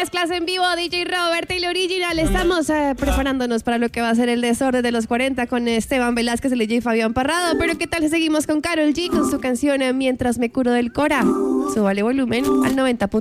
Es clase en vivo, DJ Robert y el Original. Estamos preparándonos para lo que va a ser el desorden de los 40 con Esteban Velázquez, el DJ Fabián Parrado. Pero ¿qué tal si seguimos con Karol G con su canción Mientras me curo del Cora? Súbale volumen al 90.